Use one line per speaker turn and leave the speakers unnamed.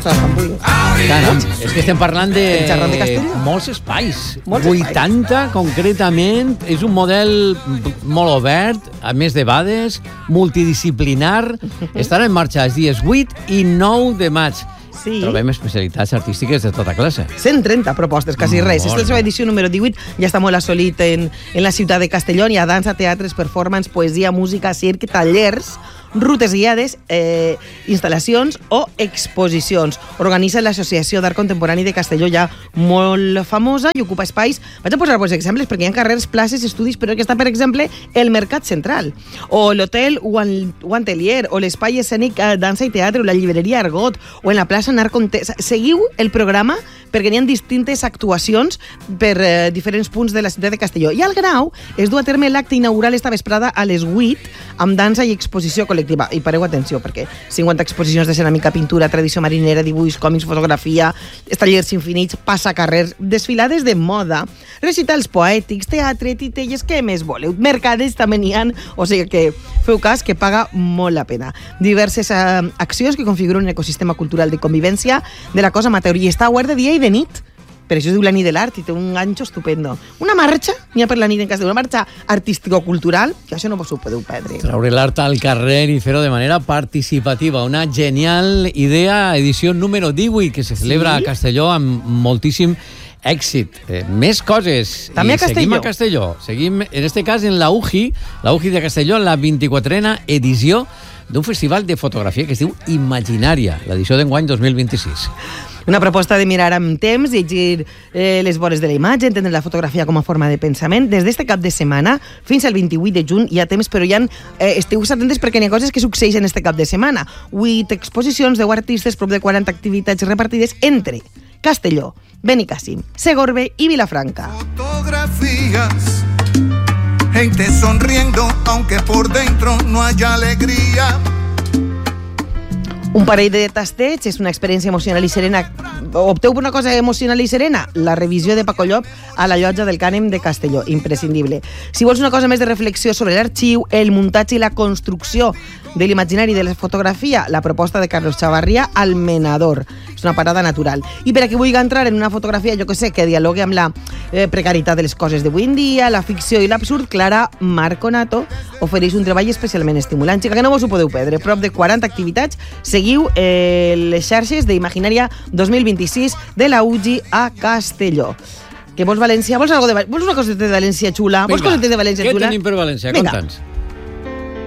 Campús.
Caram, és que estem parlant de
Xerrant de Castelló.
molts espais.
Molts
80 concretament. És un model molt obert, a més de vegades, multidisciplinar. Estarà en marxa els dies 8 i 9 de maig.
Sí.
Trobem especialitats artístiques de tota classe.
130 propostes, quasi res. Esta és la seva edició número 18, ja està molt assolit en la ciutat de Castelló. Hi ha dansa, teatres, performance, poesia, música, circ, tallers, rutes guiades, instal·lacions o exposicions. Organitza l'Associació d'Art Contemporani de Castelló, ja molt famosa, i ocupa espais. Vaig a posar exemples, perquè hi ha carrers, places, estudis, però que està, per exemple, el Mercat Central, o l'Hotel Guantelier, o l'Espai Escènic Dansa i Teatre, o la Llibreria Argot, o en la plaça Narcontes. Seguiu el programa perquè n'hi ha distintes actuacions per diferents punts de la ciutat de Castelló. I al Grau es du a terme l'acte inaugural esta vesprada a les 8 amb dansa i exposició col·lectiva. I pareu atenció, perquè 50 exposicions de ceràmica, pintura, tradició marinera, dibuix, còmics, fotografia, tallers infinits, passacarrers, desfilades de moda, recitals poètics, teatre, titelles, què més voleu? Mercades també n'hi ha, o sigui que feu cas que paga molt la pena. Diverses accions que configuren un ecosistema cultural de convivència de la cosa amateur, i està obert de dia i de nit. Per això es diu la nit de l'art i té un ganxo estupendo. Una marxa, n'hi ha per la nit en Castelló, una marxa artístico-cultural, que això no vos ho podeu perdre.
Traure l'art al carrer i fer-ho de manera participativa. Una genial idea, edició número 18, que se celebra a Castelló amb moltíssim èxit. Més coses.
També a Castelló.
Seguim a Castelló. Seguim, en este cas, en la UJI de Castelló, en la 24a edició d'un festival de fotografia que es diu Imaginària, l'edició d'enguany 2026.
Una proposta de mirar amb temps, llegir les vores de la imatge, entendre la fotografia com a forma de pensament. Des d'este cap de setmana fins al 28 de juny hi ha temps, però esteu atentes perquè n'hi ha coses que succeeixen este cap de setmana. 8 exposicions, 10 artistes, prop de 40 activitats repartides entre Castelló, Benicàssim, Segorbe i Vilafranca.
Fotografías, gente sonriendo, aunque por dentro no haya alegría.
Un parell de tasteig és una experiència emocional i serena. Opteu per una cosa emocional i serena? La revisió de Paco Llop a la Llotja del Cànem de Castelló, imprescindible. Si vols una cosa més de reflexió sobre l'arxiu, el muntatge i la construcció de l'imaginari de la fotografia, la proposta de Carlos Chavarria al Menador. És una parada natural. I per a qui vulgui entrar en una fotografia, jo que sé, que dialogui amb la precarietat de les coses d'avui en dia, la ficció i l'absurd, Clara Marconato ofereix un treball especialment estimulant. Xica, que no vos ho podeu perdre. Prop de 40 activitats. Seguiu les xarxes d'Imaginària 2026 de la UJI a Castelló. Que vols València? Vols una cosa de València xula? Vols coses de València xula?
Què tenim per València? Conta'ns.